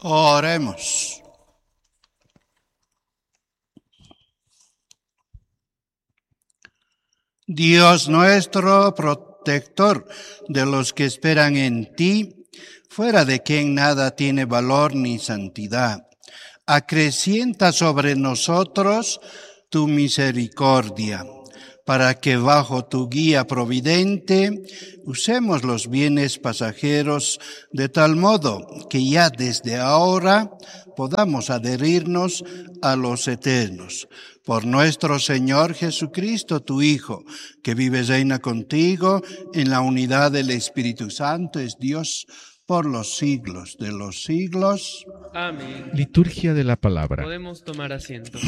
Oremos. Dios nuestro, protector de los que esperan en ti, fuera de quien nada tiene valor ni santidad, acrecienta sobre nosotros tu misericordia, para que bajo tu guía providente usemos los bienes pasajeros de tal modo que ya desde ahora podamos adherirnos a los eternos. Por nuestro Señor Jesucristo, tu Hijo, que vive y reina contigo en la unidad del Espíritu Santo, es Dios por los siglos de los siglos. Amén. Liturgia de la palabra. Podemos tomar asiento.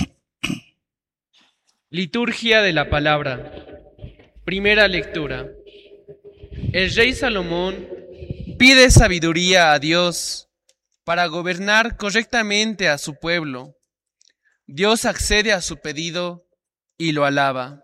Liturgia de la palabra. Primera lectura. El rey Salomón pide sabiduría a Dios para gobernar correctamente a su pueblo. Dios accede a su pedido y lo alaba.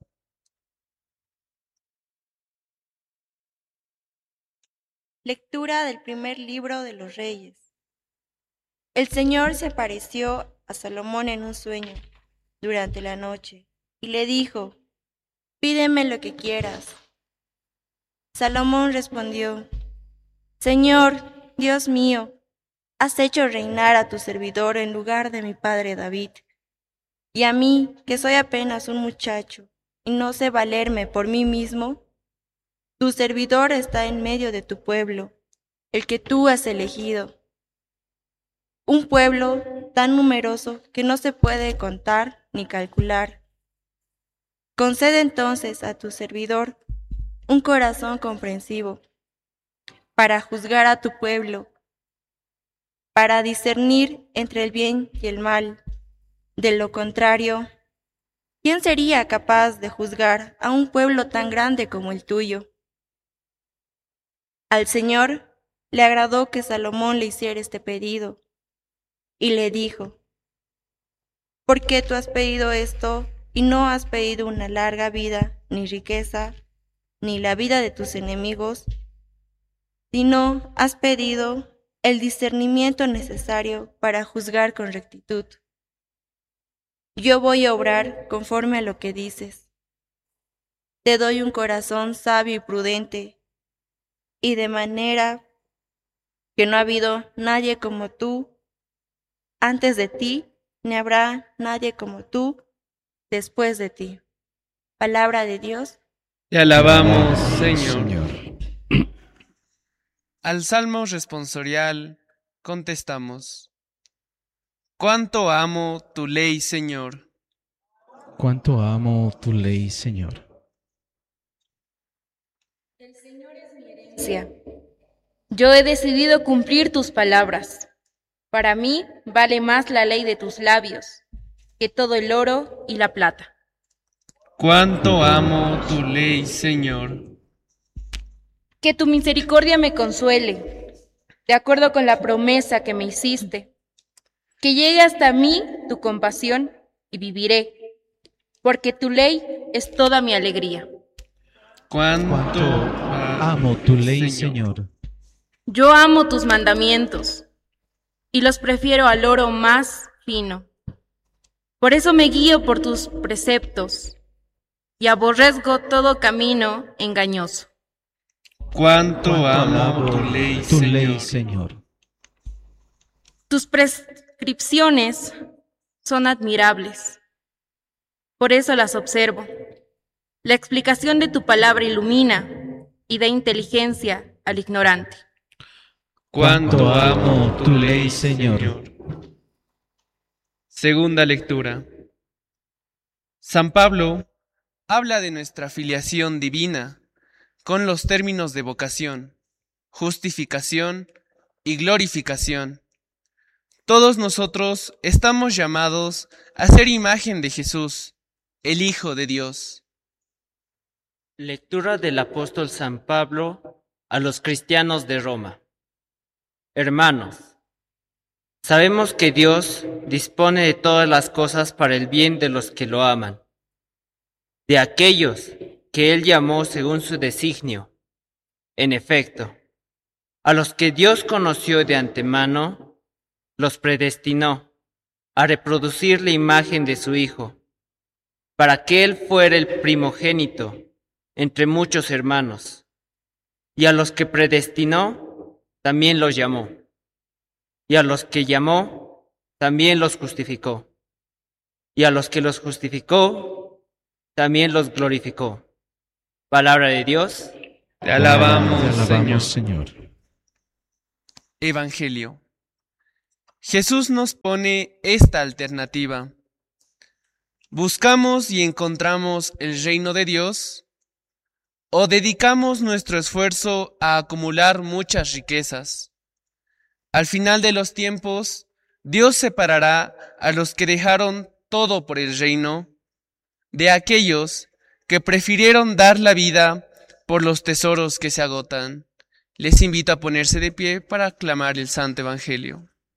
Lectura del primer libro de los Reyes. El Señor se apareció a Salomón en un sueño durante la noche y le dijo: «Pídeme lo que quieras». Salomón respondió: «Señor, Dios mío, has hecho reinar a tu servidor en lugar de mi padre David, y a mí, que soy apenas un muchacho y no sé valerme por mí mismo. Tu servidor está en medio de tu pueblo, el que tú has elegido, un pueblo tan numeroso que no se puede contar ni calcular. Concede entonces a tu servidor un corazón comprensivo para juzgar a tu pueblo, para discernir entre el bien y el mal. De lo contrario, ¿quién sería capaz de juzgar a un pueblo tan grande como el tuyo?». Al Señor le agradó que Salomón le hiciera este pedido, y le dijo: «¿Por qué tú has pedido esto y no has pedido una larga vida, ni riqueza, ni la vida de tus enemigos? Sino has pedido el discernimiento necesario para juzgar con rectitud. Yo voy a obrar conforme a lo que dices. Te doy un corazón sabio y prudente, y de manera que no ha habido nadie como tú antes de ti, ni habrá nadie como tú después de ti». Palabra de Dios. Te alabamos, Señor. Al salmo responsorial contestamos: «Cuánto amo tu ley, Señor». Cuánto amo tu ley, Señor. El Señor es mi herencia. Yo he decidido cumplir tus palabras. Para mí vale más la ley de tus labios que todo el oro y la plata. Cuánto amo tu ley, Señor. Que tu misericordia me consuele, de acuerdo con la promesa que me hiciste. Que llegue hasta mí tu compasión y viviré, porque tu ley es toda mi alegría. Cuánto amo tu ley, Señor. Yo amo tus mandamientos y los prefiero al oro más fino. Por eso me guío por tus preceptos y aborrezco todo camino engañoso. Cuánto amo tu ley, Señor. Tus prescripciones son admirables, por eso las observo. La explicación de tu palabra ilumina y da inteligencia al ignorante. Cuánto amo tu ley, Señor. Segunda lectura. San Pablo habla de nuestra filiación divina con los términos de vocación, justificación y glorificación. Todos nosotros estamos llamados a ser imagen de Jesús, el Hijo de Dios. Lectura del apóstol San Pablo a los cristianos de Roma. Hermanos, sabemos que Dios dispone de todas las cosas para el bien de los que lo aman, de aquellos que Él llamó según su designio. En efecto, a los que Dios conoció de antemano, los predestinó a reproducir la imagen de su Hijo, para que Él fuera el primogénito entre muchos hermanos. Y a los que predestinó, también los llamó. Y a los que llamó, también los justificó. Y a los que los justificó, también los glorificó. Palabra de Dios. Te alabamos, Te alabamos, Señor. Señor. Evangelio. Jesús nos pone esta alternativa. ¿Buscamos y encontramos el reino de Dios? ¿O dedicamos nuestro esfuerzo a acumular muchas riquezas? Al final de los tiempos, Dios separará a los que dejaron todo por el reino de aquellos que prefirieron dar la vida por los tesoros que se agotan. Les invito a ponerse de pie para aclamar el Santo Evangelio.